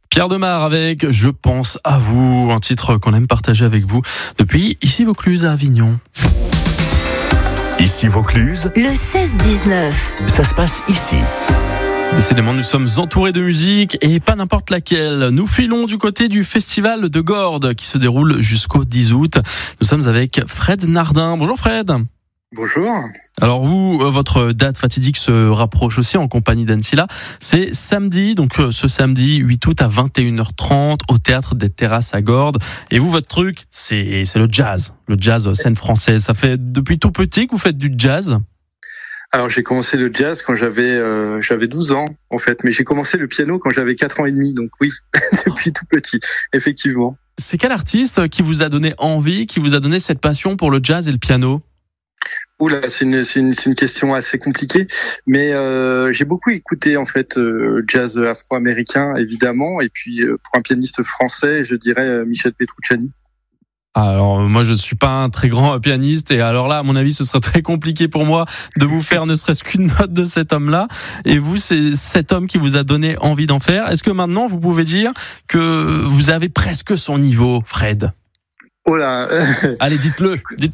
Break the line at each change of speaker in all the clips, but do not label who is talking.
Pierre Demar avec Je pense à vous, un titre qu'on aime partager avec vous depuis ici Vaucluse à Avignon.
Ici Vaucluse,
le 16-19.
ça se passe ici.
Décidément, nous sommes entourés de musique et pas n'importe laquelle. Nous filons du côté du festival de Gordes qui se déroule jusqu'au 10 août. Nous sommes avec Fred Nardin. Bonjour Fred.
Bonjour.
Alors vous, votre date fatidique se rapproche aussi en compagnie d'Ancilla. C'est samedi, donc ce samedi 8 août à 21h30 au Théâtre des Terrasses à Gordes. Et vous, votre truc, c'est le jazz scène française. Ça fait depuis tout petit que vous faites du jazz?
Alors j'ai commencé le jazz quand j'avais 12 ans en fait, mais j'ai commencé le piano quand j'avais 4 ans et demi, donc oui, depuis tout petit, effectivement.
C'est quel artiste qui vous a donné envie, qui vous a donné cette passion pour le jazz et le piano?
Oula, c'est une question assez compliquée, mais j'ai beaucoup écouté en fait jazz afro-américain évidemment, et puis pour un pianiste français, je dirais Michel Petrucciani.
Alors moi je suis pas un très grand pianiste et alors là à mon avis ce serait très compliqué pour moi de vous faire ne serait-ce qu'une note de cet homme-là, et vous c'est cet homme qui vous a donné envie d'en faire. Est-ce que maintenant vous pouvez dire que vous avez presque son niveau, Fred?
Oh là.
Allez, dites-le.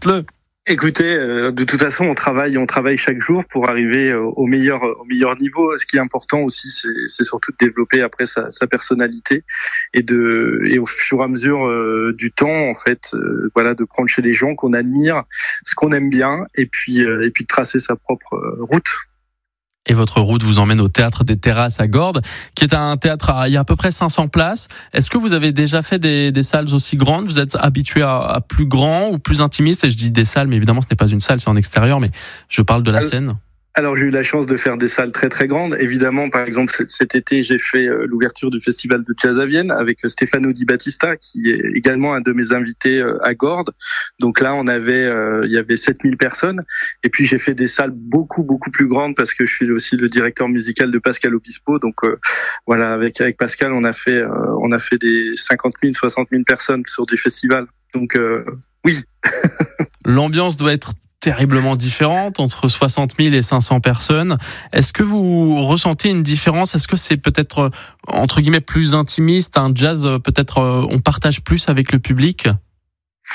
Écoutez, de toute façon, on travaille chaque jour pour arriver au meilleur niveau. Ce qui est important aussi, c'est surtout de développer après sa personnalité et au fur et à mesure du temps, en fait, de prendre chez les gens qu'on admire, ce qu'on aime bien, et puis de tracer sa propre route.
Et votre route vous emmène au Théâtre des Terrasses à Gordes, qui est un théâtre il y a à peu près 500 places. Est-ce que vous avez déjà fait des salles aussi grandes? Vous êtes habitué à plus grand ou plus intimiste? Et je dis des salles, mais évidemment ce n'est pas une salle, c'est en extérieur, mais je parle de la scène.
Alors j'ai eu la chance de faire des salles très très grandes. Évidemment, par exemple cet été, j'ai fait l'ouverture du festival de jazz à Vienne avec Stefano Di Battista, qui est également un de mes invités à Gordes. Donc là, il y avait 7000 personnes. Et puis j'ai fait des salles beaucoup plus grandes parce que je suis aussi le directeur musical de Pascal Obispo. Donc avec Pascal, on a fait des 50 000, 60 000 personnes sur du festival. Donc oui.
L'ambiance doit être terriblement différente entre 60 000 et 500 personnes. Est-ce que vous ressentez une différence? Est-ce que c'est peut-être, entre guillemets, plus intimiste, un jazz, peut-être, on partage plus avec le public?